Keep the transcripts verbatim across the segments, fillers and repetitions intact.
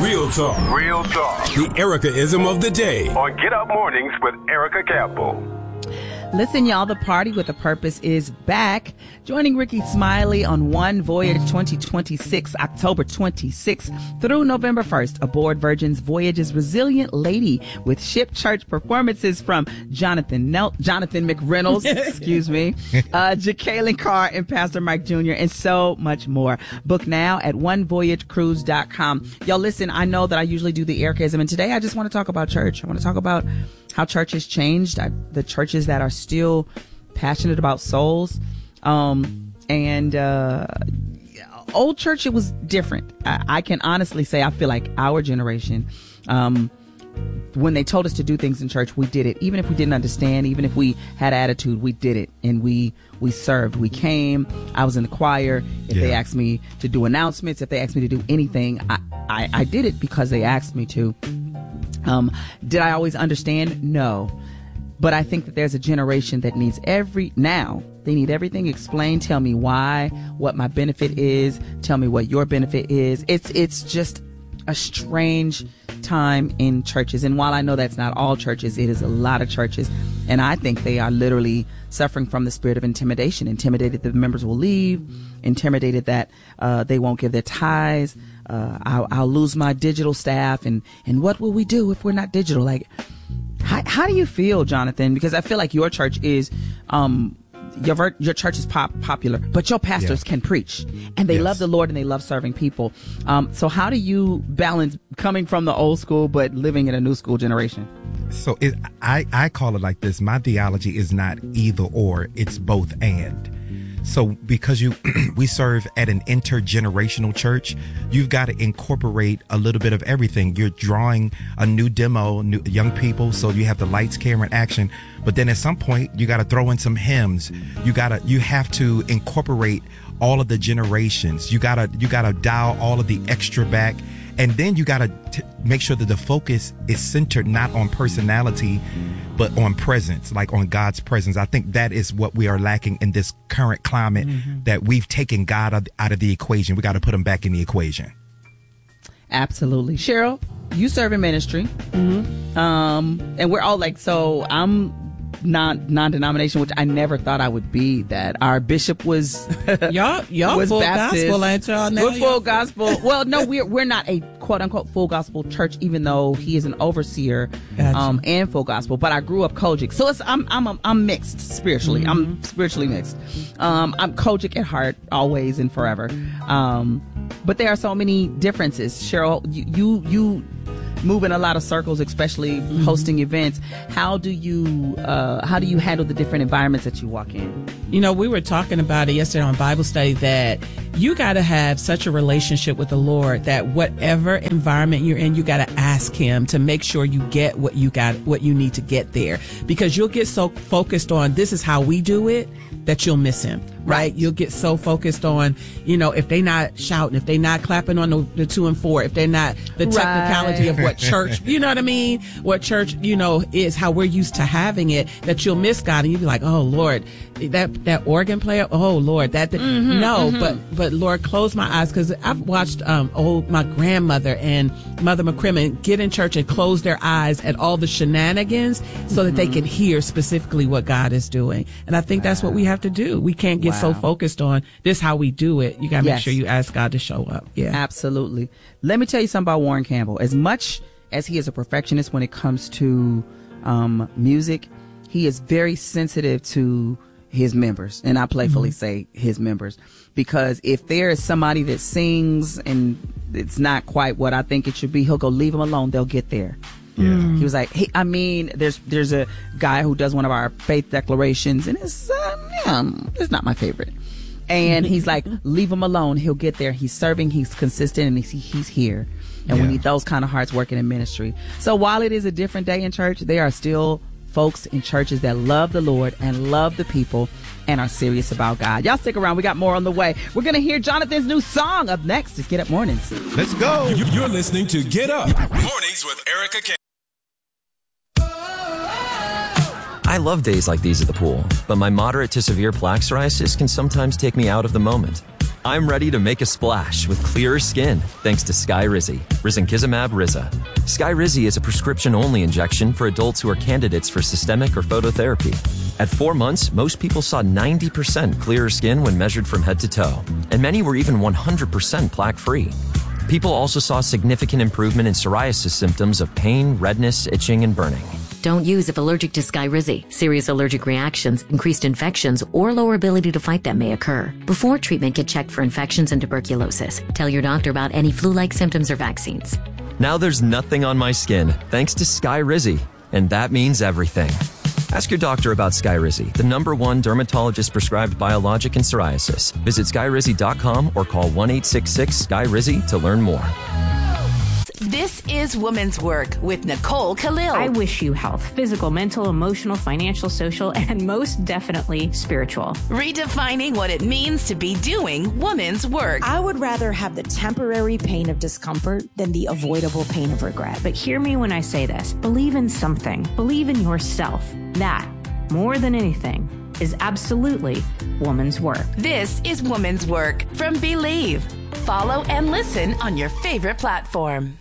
Real talk. Real talk. The Erica-ism of the day. On Get Up Mornings with Erica Campbell. Listen, y'all, the Party with a Purpose is back. Joining Ricky Smiley on One Voyage twenty twenty-six, October twenty-sixth through November first, aboard Virgin's Voyage's Resilient Lady with Ship Church performances from Jonathan Nel- Jonathan McReynolds, excuse me, uh, Jacqueline Carr and Pastor Mike Junior, and so much more. Book now at one voyage cruise dot com. Y'all, listen, I know that I usually do the Ericaism, and today I just want to talk about church. I want to talk about how church has changed, I, the churches that are still passionate about souls. Um, and, uh, old church, it was different. I, I can honestly say I feel like our generation, um, when they told us to do things in church, we did it. Even if we didn't understand, even if we had attitude, we did it. And we, we served. We came. I was in the choir. If yeah. they asked me to do announcements, if they asked me to do anything, I, I, I did it because they asked me to. Um, did I always understand? No. But I think that there's a generation that needs every, now, they need everything explained. Tell me why, what my benefit is. Tell me what your benefit is. It's, it's just a strange time in churches. And while I know that's not all churches, it is a lot of churches. And I think they are literally suffering from the spirit of intimidation. Intimidated that the members will leave. Intimidated that, uh, they won't give their tithes. Uh, I'll, I'll lose my digital staff, and, and what will we do if we're not digital? Like, how, how do you feel, Jonathan? Because I feel like your church is, um, your ver- your church is pop- popular, but your pastors yeah. can preach, and they yes. love the Lord and they love serving people. Um, so how do you balance coming from the old school but living in a new school generation? So it, I, I call it like this. My theology is not either or, it's both and. So because you, we serve at an intergenerational church, you've got to incorporate a little bit of everything. You're drawing a new demo, new young people. So you have the lights, camera, and action. But then at some point you got to throw in some hymns. You got to, you have to incorporate all of the generations. You got to, you got to dial all of the extra back. And then you got to t- make sure that the focus is centered not on personality, but on presence, like on God's presence. I think that is what we are lacking in this current climate, mm-hmm. that we've taken God out, out of the equation. We got to put him back in the equation. Absolutely. Cheryl, you serve in ministry. Mm-hmm. Um, and we're all like, so I'm non non-denomination, which I never thought I would be. That our bishop was y'all y'all was full Baptist. Gospel, ain't y'all? Now We're full gospel. Well, no, we're we're not a quote unquote full gospel church, even though he is an overseer gotcha. um and full gospel. But I grew up Kojic, so it's I'm I'm a, I'm mixed spiritually. Mm-hmm. I'm spiritually mixed. Um, I'm Kojic at heart, always and forever. Um, but there are so many differences. Cheryl, you you. you move in a lot of circles, especially mm-hmm. hosting events. How do you uh, how do you handle the different environments that you walk in? You know, we were talking about it yesterday on Bible study that you got to have such a relationship with the Lord that whatever environment you're in, you got to ask him to make sure you get what you got, what you need to get there, because you'll get so focused on this is how we do it that you'll miss him. Right. You'll get so focused on, you know, if they not shouting, if they not clapping on the, the two and four, if they're not the technicality right. of what church, you know what I mean? What church, you know, is how we're used to having it, that you'll miss God and you'll be like, oh Lord, that, that organ player. Oh Lord, that, that mm-hmm, no, mm-hmm. but, but Lord, close my eyes. Cause I've watched, um, old, my grandmother and Mother McCrimmon get in church and close their eyes at all the shenanigans so mm-hmm. that they can hear specifically what God is doing. And I think wow. that's what we have to do. We can't get wow. so focused on this how we do it. You got to yes. make sure you ask God to show up. Yeah, absolutely. Let me tell you something about Warren Campbell. As much as he is a perfectionist when it comes to um, music, he is very sensitive to his members, and I playfully mm-hmm. say his members, because if there is somebody that sings and it's not quite what I think it should be, he'll go leave them alone. They'll get there. Yeah. He was like, hey, I mean, there's there's a guy who does one of our faith declarations, and it's um, yeah, it's not my favorite. And he's like, leave him alone. He'll get there. He's serving. He's consistent, and he's, he's here. And yeah. we need those kind of hearts working in ministry. So while it is a different day in church, there are still folks in churches that love the Lord and love the people and are serious about God. Y'all stick around. We got more on the way. We're going to hear Jonathan's new song up next. It's Get Up Mornings. Let's go. You're listening to Get Up Mornings with Erica Campbell. I love days like these at the pool, but my moderate to severe plaque psoriasis can sometimes take me out of the moment. I'm ready to make a splash with clearer skin thanks to Skyrizi, risankizumab Riza. Skyrizi is a prescription-only injection for adults who are candidates for systemic or phototherapy. At four months, most people saw ninety percent clearer skin when measured from head to toe, and many were even one hundred percent plaque-free. People also saw significant improvement in psoriasis symptoms of pain, redness, itching, and burning. Don't use if allergic to Skyrizi. Serious allergic reactions, increased infections, or lower ability to fight them may occur. Before treatment, get checked for infections and tuberculosis. Tell your doctor about any flu-like symptoms or vaccines. Now there's nothing on my skin thanks to Skyrizi, and that means everything. Ask your doctor about Skyrizi, the number one dermatologist-prescribed biologic in psoriasis. Visit skyrizi dot com or call one eight six six S K Y R I Z Y to learn more. This is Women's Work with Nicole Khalil. I wish you health, physical, mental, emotional, financial, social, and most definitely spiritual. Redefining what it means to be doing women's work. I would rather have the temporary pain of discomfort than the avoidable pain of regret. But hear me when I say this. Believe in something. Believe in yourself. That, more than anything, is absolutely woman's work. This is Women's Work from Believe. Follow and listen on your favorite platform.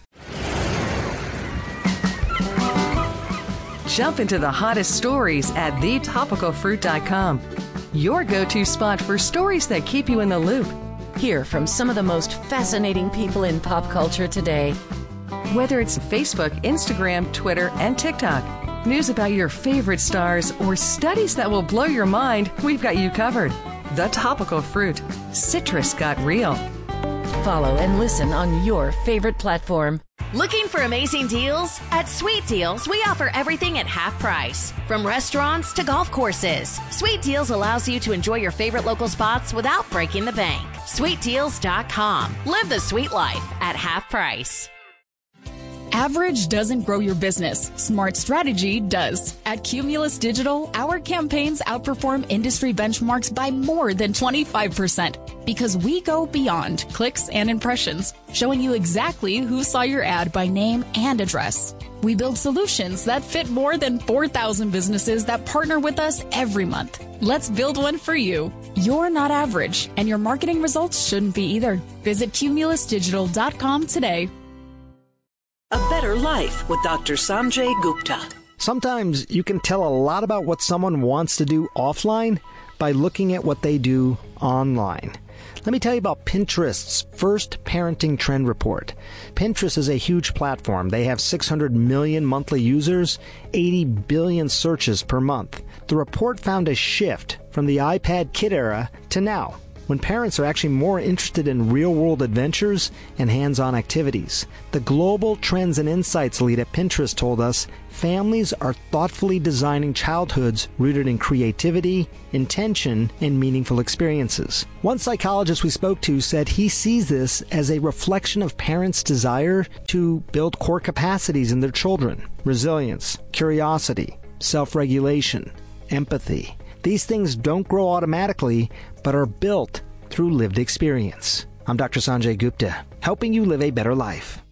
Jump into the hottest stories at the topical fruit dot com. Your go-to spot for stories that keep you in the loop. Hear from some of the most fascinating people in pop culture today. Whether it's Facebook, Instagram, Twitter, and TikTok, news about your favorite stars, or studies that will blow your mind, we've got you covered. The Topical Fruit. Citrus got real. Follow and listen on your favorite platform. Looking for amazing deals? At Sweet Deals, we offer everything at half price. From restaurants to golf courses, Sweet Deals allows you to enjoy your favorite local spots without breaking the bank. sweet deals dot com. Live the sweet life at half price. Average doesn't grow your business. Smart strategy does. At Cumulus Digital, our campaigns outperform industry benchmarks by more than twenty-five percent because we go beyond clicks and impressions, showing you exactly who saw your ad by name and address. We build solutions that fit more than four thousand businesses that partner with us every month. Let's build one for you. You're not average, and your marketing results shouldn't be either. Visit cumulus digital dot com today. A Better Life with Doctor Sanjay Gupta. Sometimes you can tell a lot about what someone wants to do offline by looking at what they do online. Let me tell you about Pinterest's first parenting trend report. Pinterest is a huge platform. They have six hundred million monthly users, eighty billion searches per month. The report found a shift from the iPad kid era to now, when parents are actually more interested in real-world adventures and hands-on activities. The Global Trends and Insights lead at Pinterest told us families are thoughtfully designing childhoods rooted in creativity, intention, and meaningful experiences. One psychologist we spoke to said he sees this as a reflection of parents' desire to build core capacities in their children: resilience, curiosity, self-regulation, empathy. These things don't grow automatically, but are built through lived experience. I'm Doctor Sanjay Gupta, helping you live a better life.